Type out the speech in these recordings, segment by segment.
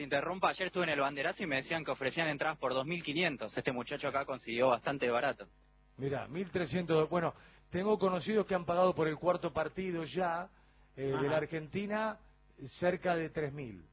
te interrumpa, ayer estuve en el banderazo y me decían que ofrecían entradas por 2.500. Este muchacho acá consiguió bastante barato. Mira, 1.300. Bueno, tengo conocidos que han pagado por el cuarto partido ya de la Argentina cerca de 3.000.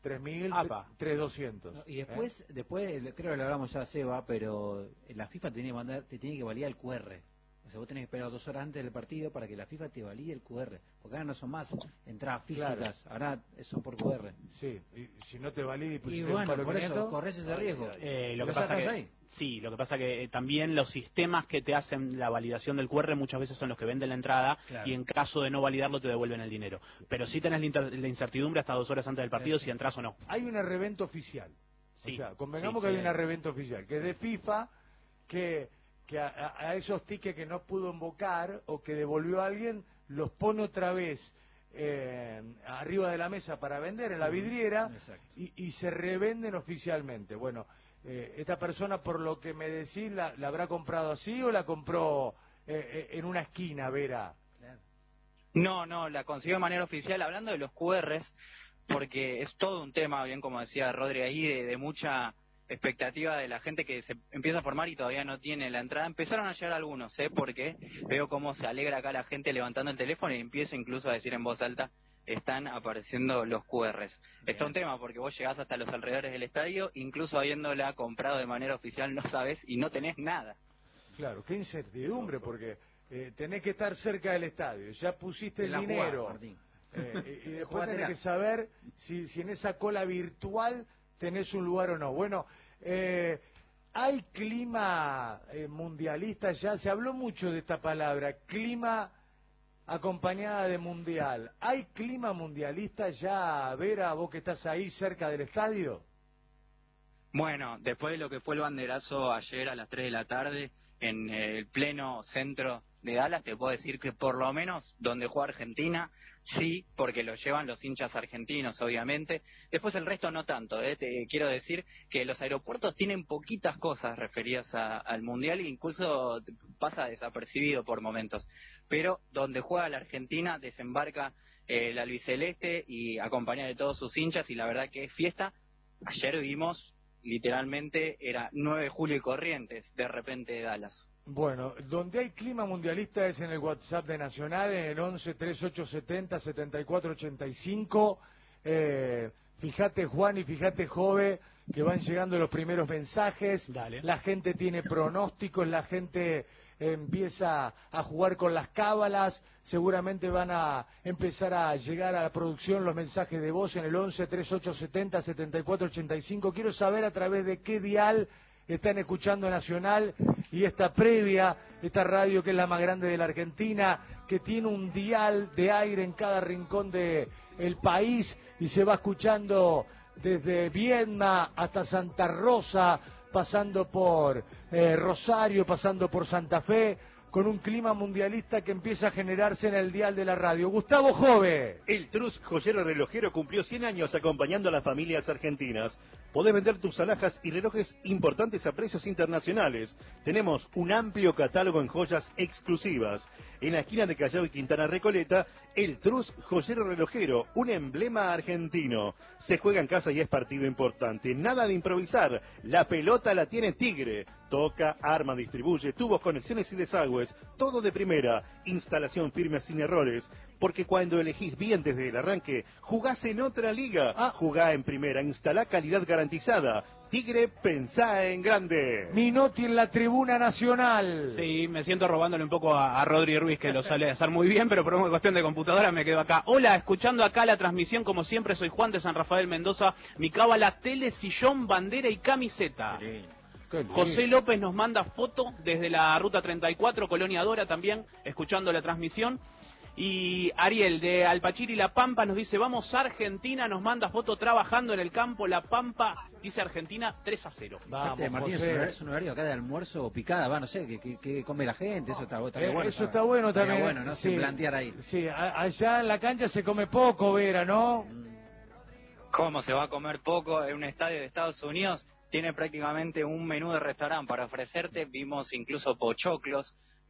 3.200. Y después creo que lo hablamos ya, Seba, pero la FIFA te tiene que validar el QR. O sea, vos tenés que esperar 2 horas antes del partido para que la FIFA te valide el QR. Porque ahora no son más entradas físicas, claro. Ahora son por QR. Sí, y si no te valida y bueno, por eso corres ese riesgo. Lo que pasa que, sí, lo que pasa que también los sistemas que te hacen la validación del QR muchas veces son los que venden la entrada, claro. Y en caso de no validarlo te devuelven el dinero. Pero sí tenés la incertidumbre hasta 2 horas antes del partido si entras o no. Hay una reventa oficial. Sí. O sea, convengamos que hay una reventa oficial, que es de FIFA, que a esos tickets que no pudo invocar o que devolvió a alguien, los pone otra vez arriba de la mesa para vender en la vidriera y se revenden oficialmente. Bueno, esta persona, por lo que me decís, ¿la habrá comprado así o la compró en una esquina, Vera? No, la consiguió de manera oficial, hablando de los QRs, porque es todo un tema, bien como decía Rodri ahí, de mucha expectativa de la gente que se empieza a formar y todavía no tiene la entrada. Empezaron a llegar algunos, porque veo cómo se alegra acá la gente levantando el teléfono y empieza incluso a decir en voz alta, están apareciendo los QRs. Está un tema porque vos llegás hasta los alrededores del estadio, incluso habiéndola comprado de manera oficial no sabes y no tenés nada. Claro, qué incertidumbre, porque tenés que estar cerca del estadio, ya pusiste el dinero, y después tenés que saber si en esa cola virtual tenés un lugar o no. Bueno, hay clima mundialista ya, se habló mucho de esta palabra, clima acompañada de mundial. ¿Hay clima mundialista ya, Vera, vos que estás ahí cerca del estadio? Bueno, después de lo que fue el banderazo ayer a las 3 de la tarde, en el pleno centro de Dallas, te puedo decir que por lo menos donde juega Argentina, sí, porque lo llevan los hinchas argentinos, obviamente. Después el resto no tanto, te quiero decir que los aeropuertos tienen poquitas cosas referidas al Mundial e incluso pasa desapercibido por momentos. Pero donde juega la Argentina desembarca el albiceleste y acompaña de todos sus hinchas y la verdad que es fiesta. Ayer vimos, literalmente, era 9 de julio y Corrientes, de repente de Dallas. Bueno, donde hay clima mundialista es en el WhatsApp de Nacional, en el 11-3870-7485. Fíjate, Juan, y fíjate, Jove, que van llegando los primeros mensajes. Dale. La gente tiene pronósticos, la gente empieza a jugar con las cábalas. Seguramente van a empezar a llegar a la producción los mensajes de voz en el 11-3870-7485. Quiero saber a través de qué dial están escuchando Nacional y esta previa, esta radio que es la más grande de la Argentina, que tiene un dial de aire en cada rincón del país y se va escuchando desde Viedma hasta Santa Rosa, pasando por Rosario, pasando por Santa Fe, con un clima mundialista que empieza a generarse en el dial de la radio. Gustavo Jove. El Trus Joyero Relojero cumplió 100 años acompañando a las familias argentinas. Podés vender tus alhajas y relojes importantes a precios internacionales. Tenemos un amplio catálogo en joyas exclusivas. En la esquina de Callao y Quintana Recoleta, el Trus Joyero Relojero, un emblema argentino. Se juega en casa y es partido importante. Nada de improvisar. La pelota la tiene Tigre. Toca, arma, distribuye, tubos, conexiones y desagües. Todo de primera. Instalación firme sin errores. Porque cuando elegís bien desde el arranque, jugás en otra liga. Jugá en primera. Instalá calidad garantizada. Tigre, pensá en grande. Minotti en la tribuna nacional. Sí, me siento robándole un poco a Rodri Ruiz, que lo sale a hacer muy bien, pero por una cuestión de computadora me quedo acá. Hola, escuchando acá la transmisión, como siempre, soy Juan de San Rafael Mendoza. Mi cábala, tele, sillón, bandera y camiseta. José López nos manda foto desde la Ruta 34, Colonia Dora también, escuchando la transmisión. Y Ariel de Alpachiri La Pampa nos dice, vamos Argentina, nos manda foto trabajando en el campo La Pampa, dice Argentina 3-0. Vamos, Martín, es un horario acá de almuerzo o picada, no sé, ¿qué come la gente? Eso está bueno. Eso está bueno también. Bueno, ¿no? Sí, sin plantear ahí. Sí, allá en la cancha se come poco, Vera, ¿no? ¿Cómo se va a comer poco en un estadio de Estados Unidos? Tiene prácticamente un menú de restaurante para ofrecerte, vimos incluso pochoclos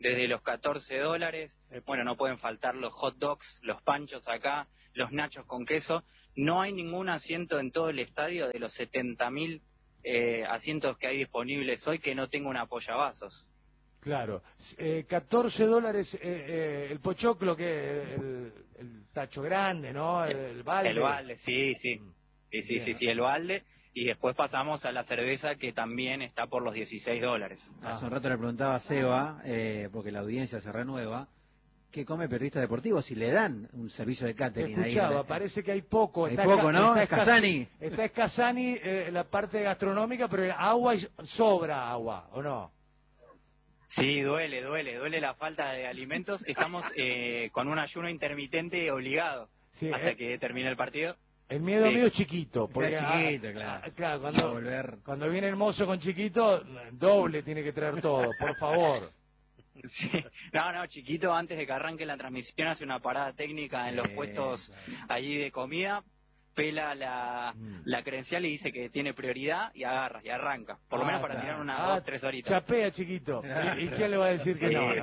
desde los $14. Bueno, no pueden faltar los hot dogs, los panchos acá, los nachos con queso. No hay ningún asiento en todo el estadio de los 70.000 asientos que hay disponibles hoy que no tenga un apoyavasos. Claro, $14 el pochoclo, que el tacho grande, ¿no? El balde. El balde, sí, el balde. Y después pasamos a la cerveza, que también está por los $16. Hace un rato le preguntaba a Seba, porque la audiencia se renueva, ¿qué come periodista deportivo si le dan un servicio de catering? Escuchaba, ahí, parece que hay poco. Hay poco, ¿no? Está Casani. Está Casani, la parte gastronómica, pero agua, sobra agua, ¿o no? Sí, duele la falta de alimentos. Estamos con un ayuno intermitente obligado hasta que termine el partido. El miedo mío es chiquito. Porque, chiquito, claro. Claro, cuando viene el mozo con chiquito, doble tiene que traer todo, por favor. Sí. No, chiquito, antes de que arranque la transmisión, hace una parada técnica en los puestos allí de comida, pela la credencial y dice que tiene prioridad y agarra y arranca. Por lo menos para tirar unas 2-3 horitas. Chapea, chiquito. ¿Y quién le va a decir que no?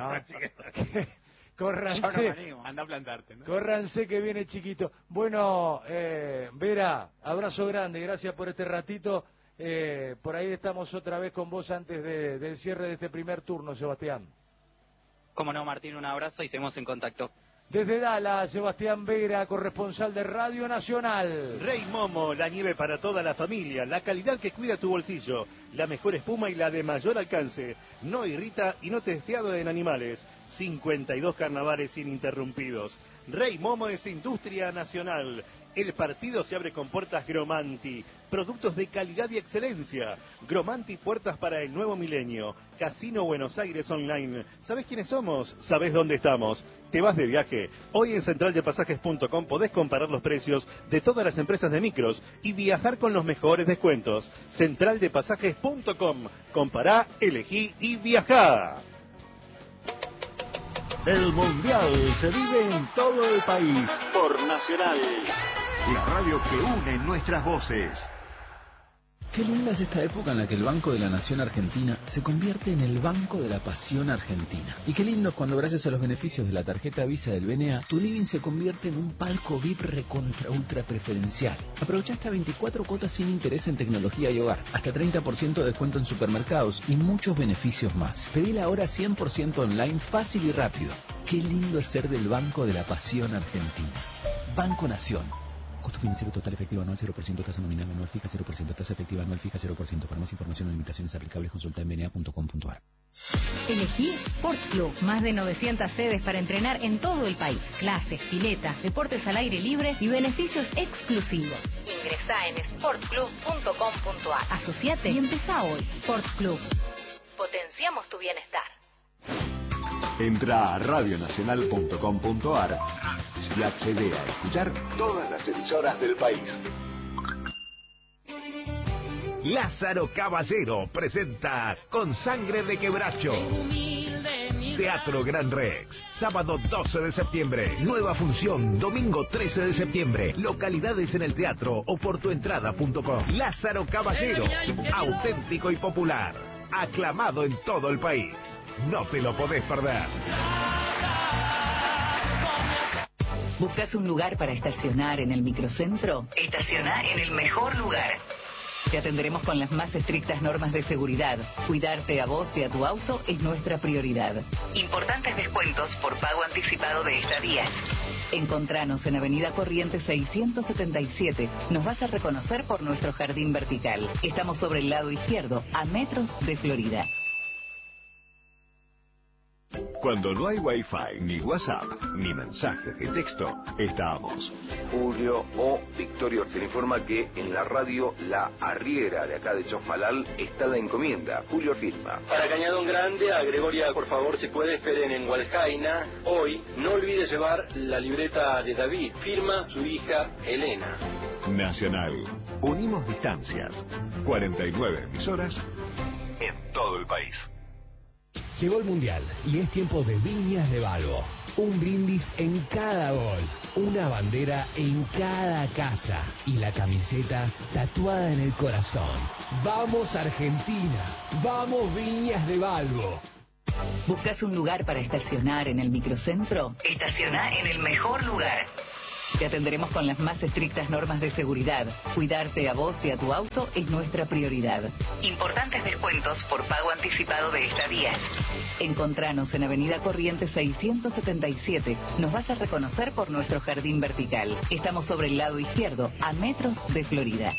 Córranse. Anda a plantarte, ¿no? Córranse que viene chiquito. Bueno, Vera, abrazo grande, gracias por este ratito. Por ahí estamos otra vez con vos antes del cierre de este primer turno, Sebastián. Cómo no, Martín, un abrazo y seguimos en contacto. Desde Dallas, Sebastián Vera, corresponsal de Radio Nacional. Rey Momo, la nieve para toda la familia, la calidad que cuida tu bolsillo, la mejor espuma y la de mayor alcance. No irrita y no testeado en animales. 52 carnavales ininterrumpidos. Rey Momo es industria nacional. El partido se abre con puertas Gromanti, productos de calidad y excelencia. Gromanti, puertas para el nuevo milenio. Casino Buenos Aires Online. ¿Sabés quiénes somos? ¿Sabés dónde estamos? ¿Te vas de viaje? Hoy en centraldepasajes.com podés comparar los precios de todas las empresas de micros y viajar con los mejores descuentos. Centraldepasajes.com. Compará, elegí y viajá. El Mundial se vive en todo el país por Nacional, la radio que une nuestras voces. Qué linda es esta época en la que el Banco de la Nación Argentina se convierte en el Banco de la Pasión Argentina. Y qué lindo es cuando, gracias a los beneficios de la tarjeta Visa del BNA, tu living se convierte en un palco VIP recontra ultra preferencial. Aprovecha hasta 24 cuotas sin interés en tecnología y hogar, hasta 30% de descuento en supermercados y muchos beneficios más. Pedila ahora 100% online, fácil y rápido. Qué lindo es ser del Banco de la Pasión Argentina. Banco Nación. Costo financiero total efectivo anual 0%, tasa nominal anual fija 0%, tasa efectiva anual fija 0%. Para más información o limitaciones aplicables, consulta en bna.com.ar. Elegí Sport Club. Más de 900 sedes para entrenar en todo el país. Clases, piletas, deportes al aire libre y beneficios exclusivos. Ingresá en sportclub.com.ar. Asociate y empezá hoy. Sport Club. Potenciamos tu bienestar. Entra a radionacional.com.ar y accede a escuchar todas las emisoras del país. Lázaro Caballero presenta Con Sangre de Quebracho. Teatro Gran Rex, sábado 12 de septiembre. Nueva función, domingo 13 de septiembre. Localidades en el teatro o por tuentrada.com. Lázaro Caballero, auténtico y popular. Aclamado en todo el país. No te lo podés perder. ¿Buscas un lugar para estacionar en el microcentro? Estaciona en el mejor lugar. Te atenderemos con las más estrictas normas de seguridad. Cuidarte a vos y a tu auto es nuestra prioridad. Importantes descuentos por pago anticipado de estadías. Encontranos en Avenida Corrientes 677. Nos vas a reconocer por nuestro jardín vertical. Estamos sobre el lado izquierdo, a metros de Florida. Cuando no hay Wi-Fi, ni WhatsApp, ni mensajes de texto, estamos. Julio o Victorio se le informa que en la radio La Arriera de acá de Chosmalal está la encomienda. Julio firma. Para Cañadón Grande, a Gregoria, por favor, si puede, esperen en Hualjaina. Hoy, no olvide llevar la libreta de David. Firma su hija Elena. Nacional. Unimos distancias. 49 emisoras en todo el país. Llegó el Mundial y es tiempo de Viñas de Balbo. Un brindis en cada gol, una bandera en cada casa y la camiseta tatuada en el corazón. ¡Vamos Argentina! ¡Vamos Viñas de Balbo! ¿Buscas un lugar para estacionar en el microcentro? Estaciona en el mejor lugar. Te atenderemos con las más estrictas normas de seguridad. Cuidarte a vos y a tu auto es nuestra prioridad. Importantes descuentos por pago anticipado de estadías. Encontranos en Avenida Corrientes 677. Nos vas a reconocer por nuestro jardín vertical. Estamos sobre el lado izquierdo, a metros de Florida.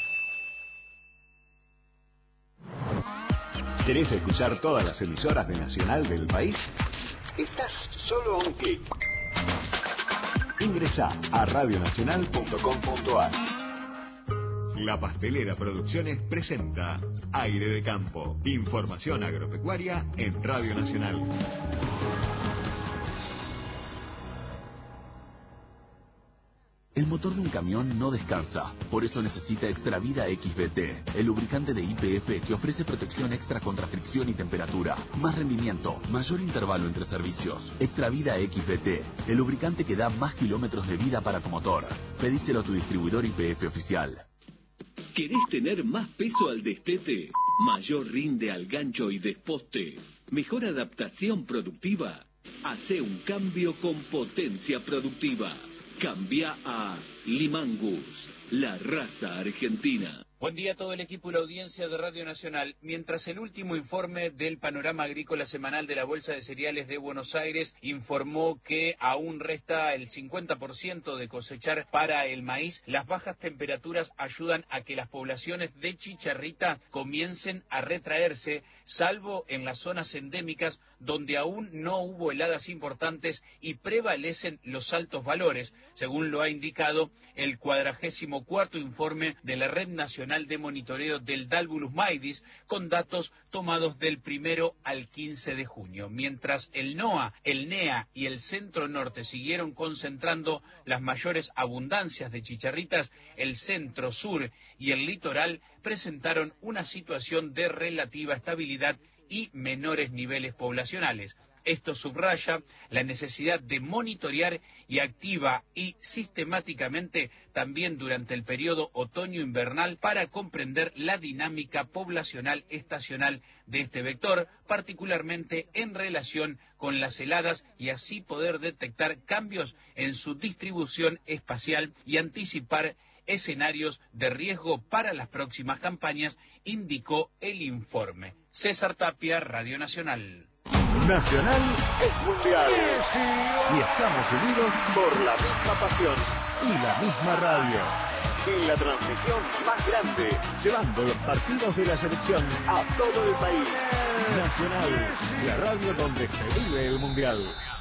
¿Querés escuchar todas las emisoras de Nacional del país? Estás solo a un clic. Ingresá a radionacional.com.ar. La Pastelera Producciones presenta Aire de Campo. Información agropecuaria en Radio Nacional. El motor de un camión no descansa, por eso necesita Extravida XBT, el lubricante de YPF que ofrece protección extra contra fricción y temperatura, más rendimiento, mayor intervalo entre servicios. Extravida XBT, el lubricante que da más kilómetros de vida para tu motor. Pedíselo a tu distribuidor YPF oficial. ¿Querés tener más peso al destete? ¿Mayor rinde al gancho y desposte? ¿Mejor adaptación productiva? Hace un cambio con potencia productiva. Cambia a Limangus, la raza argentina. Buen día a todo el equipo y la audiencia de Radio Nacional. Mientras el último informe del panorama agrícola semanal de la Bolsa de Cereales de Buenos Aires informó que aún resta el 50% de cosechar para el maíz, las bajas temperaturas ayudan a que las poblaciones de chicharrita comiencen a retraerse, salvo en las zonas endémicas donde aún no hubo heladas importantes y prevalecen los altos valores, según lo ha indicado el 44º informe de la Red Nacional de Monitoreo del Dalbulus Maidis, con datos tomados del 1 al 15 de junio. Mientras el NOA, el NEA y el Centro Norte siguieron concentrando las mayores abundancias de chicharritas, el Centro Sur y el Litoral presentaron una situación de relativa estabilidad y menores niveles poblacionales. Esto subraya la necesidad de monitorear y activa y sistemáticamente también durante el periodo otoño-invernal para comprender la dinámica poblacional estacional de este vector, particularmente en relación con las heladas y así poder detectar cambios en su distribución espacial y anticipar escenarios de riesgo para las próximas campañas, indicó el informe. César Tapia, Radio Nacional. Nacional es mundial. Y estamos unidos por la misma pasión y la misma radio. En la transmisión más grande, llevando los partidos de la selección a todo el país. Nacional, la radio donde se vive el mundial.